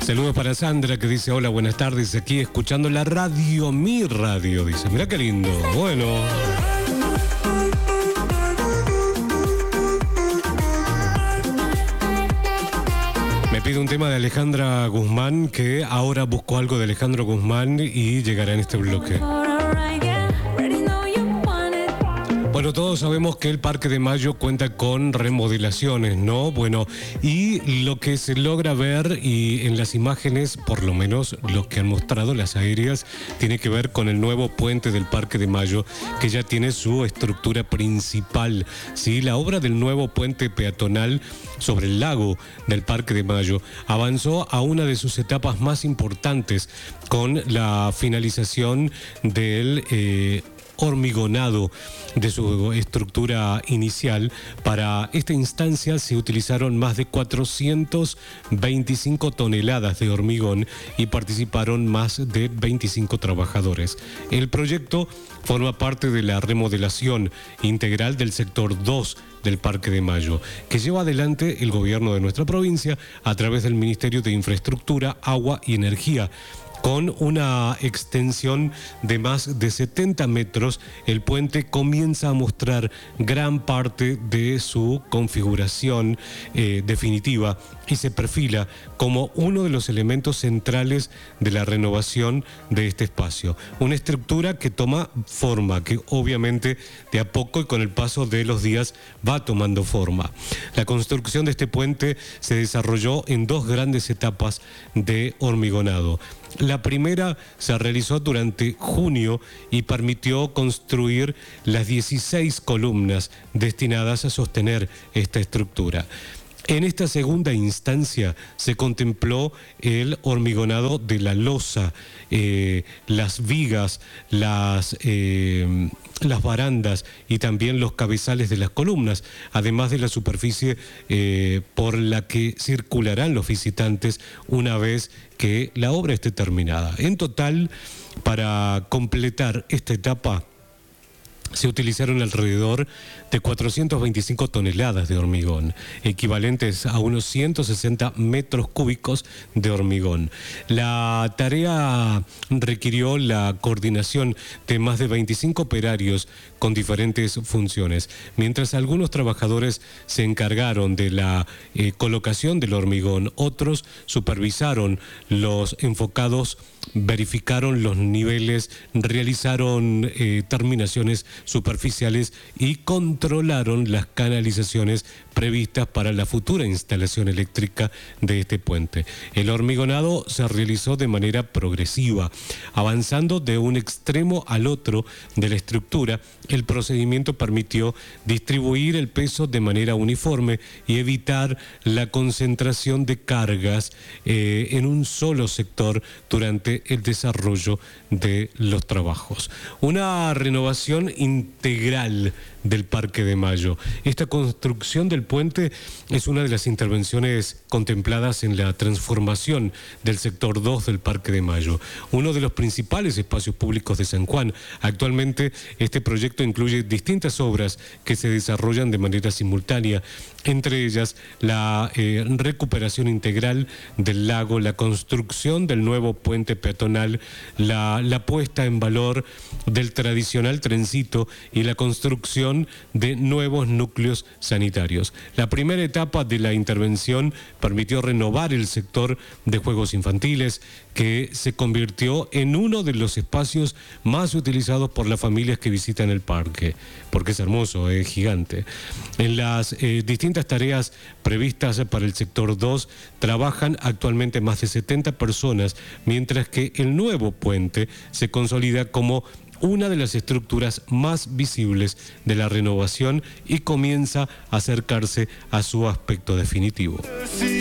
Saludos para Sandra, que dice: hola, buenas tardes, aquí escuchando la radio, mi radio. Dice, mirá qué lindo. Bueno. Me pide un tema de Alejandra Guzmán, que ahora busco algo de Alejandro Guzmán y llegará en este bloque. Bueno, todos sabemos que el Parque de Mayo cuenta con remodelaciones, ¿no? Bueno, y lo que se logra ver y en las imágenes, por lo menos lo que han mostrado las aéreas, tiene que ver con el nuevo puente del Parque de Mayo, que ya tiene su estructura principal, ¿sí? La obra del nuevo puente peatonal sobre el lago del Parque de Mayo avanzó a una de sus etapas más importantes con la finalización del hormigonado de su estructura inicial. Para esta instancia se utilizaron más de 425 toneladas de hormigón y participaron más de 25 trabajadores. El proyecto forma parte de la remodelación integral del sector 2 del Parque de Mayo, que lleva adelante el gobierno de nuestra provincia a través del Ministerio de Infraestructura, Agua y Energía. Con una extensión de más de 70 metros, el puente comienza a mostrar gran parte de su configuración definitiva y se perfila como uno de los elementos centrales de la renovación de este espacio. Una estructura que toma forma, que obviamente de a poco y con el paso de los días va tomando forma. La construcción de este puente se desarrolló en dos grandes etapas de hormigonado. La primera se realizó durante junio y permitió construir las 16 columnas destinadas a sostener esta estructura. En esta segunda instancia se contempló el hormigonado de la losa, las vigas, las barandas y también los cabezales de las columnas, además de la superficie por la que circularán los visitantes una vez que la obra esté terminada. En total, para completar esta etapa, se utilizaron alrededor de 425 toneladas de hormigón, equivalentes a unos 160 metros cúbicos de hormigón. La tarea requirió la coordinación de más de 25 operarios con diferentes funciones, mientras algunos trabajadores se encargaron de la colocación del hormigón, otros supervisaron los enfocados, verificaron los niveles, realizaron terminaciones superficiales y controlaron las canalizaciones previstas para la futura instalación eléctrica de este puente. El hormigonado se realizó de manera progresiva, avanzando de un extremo al otro de la estructura. El procedimiento permitió distribuir el peso de manera uniforme y evitar la concentración de cargas en un solo sector durante el desarrollo de los trabajos. Una renovación integral del Parque de Mayo. Esta construcción del puente es una de las intervenciones contempladas en la transformación del sector 2 del Parque de Mayo, uno de los principales espacios públicos de San Juan. Actualmente este proyecto incluye distintas obras que se desarrollan de manera simultánea, entre ellas la recuperación integral del lago, la construcción del nuevo puente peatonal, la puesta en valor del tradicional trencito y la construcción de nuevos núcleos sanitarios. La primera etapa de la intervención permitió renovar el sector de juegos infantiles, que se convirtió en uno de los espacios más utilizados por las familias que visitan el parque, porque es hermoso, es gigante. En las distintas tareas previstas para el sector 2 trabajan actualmente más de 70 personas, mientras que el nuevo puente se consolida como una de las estructuras más visibles de la renovación y comienza a acercarse a su aspecto definitivo.